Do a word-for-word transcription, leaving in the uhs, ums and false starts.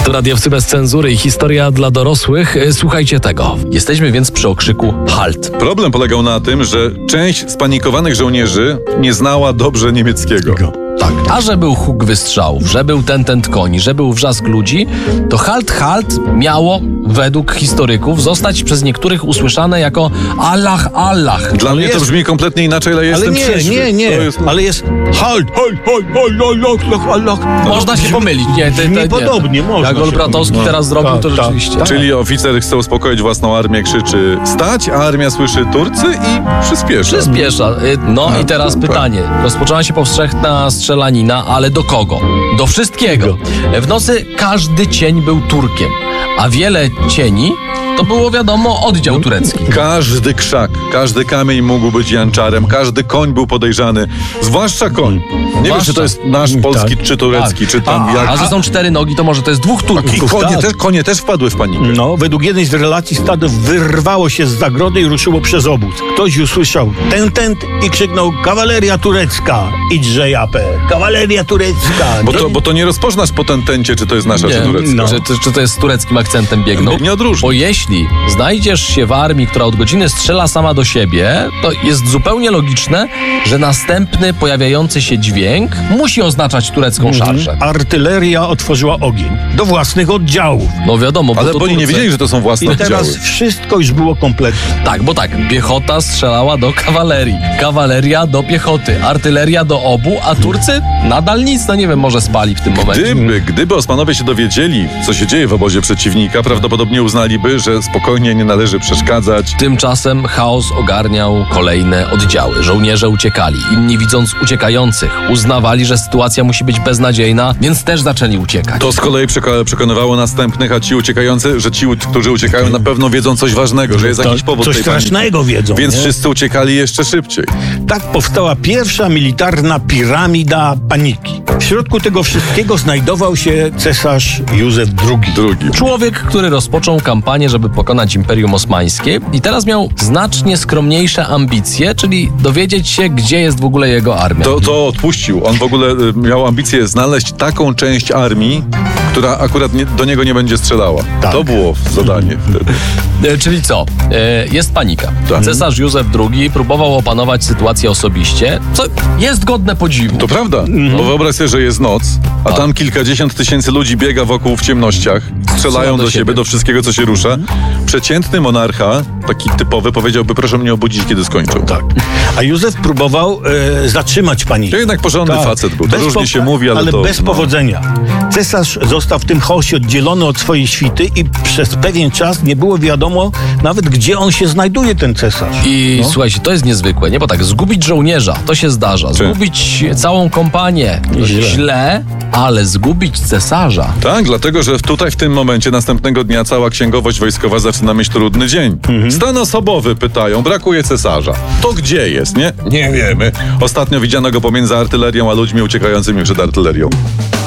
To Radiowcy bez cenzury i historia dla dorosłych. Słuchajcie tego. Jesteśmy więc przy okrzyku halt. Problem polegał na tym, że część spanikowanych żołnierzy nie znała dobrze niemieckiego. Tak. A że był huk wystrzałów, że był ten, ten koń, że był wrzask ludzi, to halt, halt miało, według historyków, zostać przez niektórych usłyszane jako Allah, Allah. Dla Ale mnie jest- to brzmi kompletnie inaczej, ale jestem Ale nie, trzeźwy. nie, nie, To jest... ale jest halt, halt, halt, halt, halt, halt, halt, halt. Można się pomylić. Nie, te, te, Brzmi nie. podobnie, można Jak się Olbratowski pomylić. teraz zrobił, to Tak, tak, rzeczywiście. tak. Czyli oficer chce uspokoić własną armię, krzyczy stać, a armia słyszy Turcy i przyspiesza. Przyspiesza. Y, No i teraz tak. pytanie. Rozpoczęła się powszechna strzelanina, ale do kogo? Do wszystkiego. W nocy każdy cień był Turkiem, a wiele cieni to było, wiadomo, oddział turecki. Każdy krzak, każdy kamień mógł być janczarem, każdy koń był podejrzany, zwłaszcza koń. Nie wiem, czy to jest nasz polski, czy turecki, czy tam A, jak... a że są cztery nogi, to może to jest dwóch I Turków. konie, tak. też, konie też wpadły w panikę. No, według jednej z relacji stado wyrwało się z zagrody i ruszyło przez obóz. Ktoś usłyszał ten, ten i krzyknął kawaleria turecka, idźże japę, kawaleria turecka. Bo to, bo to nie rozpoznasz po ten tencie, czy to jest nasza, Nie, czy turecka. no. czy, czy, czy to jest z tureckim akcentem biegną? Nie odróżni. Bo jeśli znajdziesz się w armii, która od godziny strzela sama do siebie, to jest zupełnie logiczne, że następny pojawiający się dźwięk musi oznaczać turecką szarżę. Artyleria otworzyła ogień do własnych oddziałów. No wiadomo, bo Ale to bo oni nie Turcy. wiedzieli, że to są własne I teraz oddziały. wszystko już było kompletne. Tak, bo tak, piechota strzelała do kawalerii, kawaleria do piechoty, artyleria do obu, a Turcy nadal nic, no nie wiem, może spali w tym momencie. Gdyby, gdyby Osmanowie się dowiedzieli, co się dzieje w obozie przeciwnika, prawdopodobnie uznaliby, że spokojnie nie należy przeszkadzać. Tymczasem chaos ogarniał kolejne oddziały. Żołnierze uciekali. Inni, widząc uciekających, uznawali, że sytuacja musi być beznadziejna, więc też zaczęli uciekać. To z kolei przeko- przekonywało następnych, a ci uciekający, że ci, którzy uciekają, na pewno wiedzą coś ważnego, że jest To, jakiś powód coś tej paniki. strasznego wiedzą. Więc nie? wszyscy uciekali jeszcze szybciej. Tak powstała pierwsza militarna piramida paniki. W środku tego wszystkiego znajdował się cesarz Józef drugi. Drugi. Człowiek, który rozpoczął kampanię, żeby pokonać Imperium Osmańskie i teraz miał znacznie skromniejsze ambicje, czyli dowiedzieć się, gdzie jest w ogóle jego armia. To, to odpuścił. On w ogóle y, miał ambicję znaleźć taką część armii, która akurat nie, do niego nie będzie strzelała. Tak. To było zadanie wtedy. E, Czyli co? E, Jest panika. Tak. Cesarz Józef drugi próbował opanować sytuację osobiście, co jest godne podziwu. To prawda, bo wyobraź sobie, że jest noc, a Tak. tam kilkadziesiąt tysięcy ludzi biega wokół w ciemnościach, strzelają do do siebie, siebie. do wszystkiego, co się rusza. Przeciętny monarcha, taki typowy, powiedziałby, proszę mnie obudzić, kiedy skończą. Tak. A Józef próbował e, zatrzymać panikę. To jednak porządny facet był. To Bez różnie po- się mówi, ale, to... bez no. powodzenia. Cesarz został w tym chaosie oddzielony od swojej świty i przez pewien czas nie było wiadomo nawet, gdzie on się znajduje, ten cesarz. I słuchajcie, to jest niezwykłe, nie? Bo tak, zgubić żołnierza, to się zdarza. Zgubić całą kompanię, to Źle. źle, ale zgubić cesarza. Tak, dlatego, że tutaj w tym momencie, następnego dnia, cała księgowość wojskowa zaczyna mieć trudny dzień. Stan osobowy, pytają, brakuje cesarza. To gdzie jest, nie? Nie wiemy. Ostatnio widziano go pomiędzy artylerią a ludźmi uciekającymi przed artylerią.